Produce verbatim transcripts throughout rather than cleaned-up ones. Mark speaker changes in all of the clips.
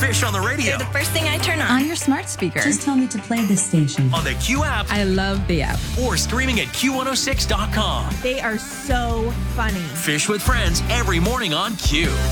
Speaker 1: Fish on the radio.
Speaker 2: They're the first thing I turn on.
Speaker 3: On your smart speaker.
Speaker 4: Just tell me to play this station.
Speaker 1: On the Q app.
Speaker 3: I love the app.
Speaker 1: Or streaming at Q one oh six dot com.
Speaker 5: They are so funny.
Speaker 1: Fish with Friends every morning on Q.
Speaker 2: Q one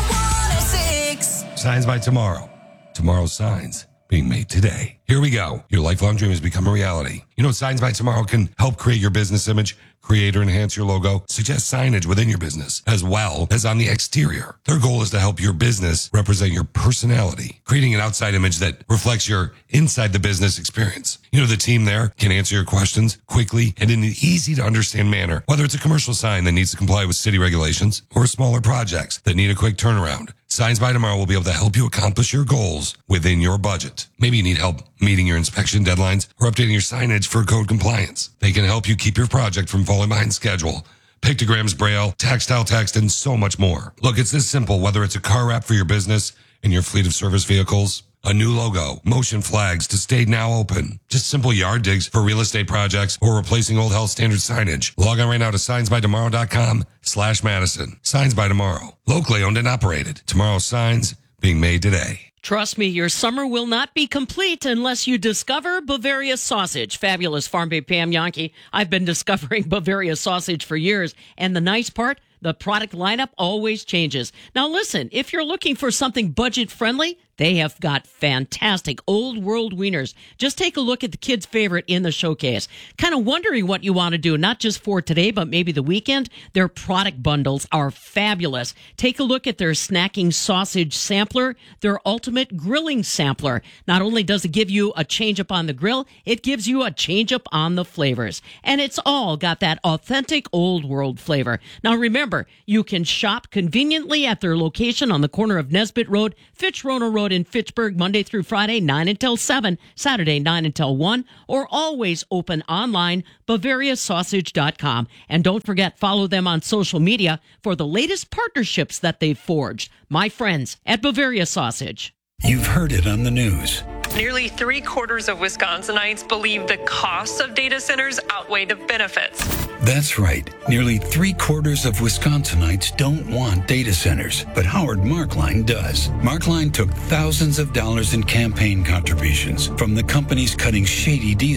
Speaker 2: oh six.
Speaker 6: Signs by tomorrow. Tomorrow's signs being made today. Here we go. Your lifelong dream has become a reality. You know, Signs by Tomorrow can help create your business image, create or enhance your logo, suggest signage within your business, as well as on the exterior. Their goal is to help your business represent your personality, creating an outside image that reflects your inside the business experience. You know, the team there can answer your questions quickly and in an easy to understand manner, whether it's a commercial sign that needs to comply with city regulations or smaller projects that need a quick turnaround. Signs by Tomorrow will be able to help you accomplish your goals within your budget. Maybe you need help meeting your inspection deadlines or updating your signage for code compliance. They can help you keep your project from falling behind schedule. Pictograms, braille, tactile text, and so much more. Look, it's this simple, whether it's a car wrap for your business and your fleet of service vehicles, a new logo, motion flags to stay now open, just simple yard digs for real estate projects, or replacing old health standard signage. Log on right now to signs by tomorrow dot com slash Madison. Signs by Tomorrow. Locally owned and operated. Tomorrow's signs being made today.
Speaker 7: Trust me, your summer will not be complete unless you discover Bavaria sausage. Fabulous Farm Babe Pam Yankee. I've been discovering Bavaria sausage for years. And the nice part, the product lineup always changes. Now listen, if you're looking for something budget friendly, they have got fantastic old world wieners. Just take a look at the kids' favorite in the showcase. Kind of wondering what you want to do, not just for today, but maybe the weekend. Their product bundles are fabulous. Take a look at their snacking sausage sampler, their ultimate grilling sampler. Not only does it give you a change up on the grill, it gives you a change up on the flavors. And it's all got that authentic old world flavor. Now remember, you can shop conveniently at their location on the corner of Nesbitt Road, Fitch-Rona Road in Fitchburg, Monday through Friday, nine until seven, Saturday, nine until one, or always open online, Bavaria Sausage dot com. And don't forget, follow them on social media for the latest partnerships that they've forged. My friends at Bavaria Sausage.
Speaker 8: You've heard it on the news.
Speaker 9: Nearly three quarters of Wisconsinites believe the costs of data centers outweigh the benefits.
Speaker 8: That's right. Nearly three quarters of Wisconsinites don't want data centers, but Howard Markline does. Markline took thousands of dollars in campaign contributions from the companies cutting shady deals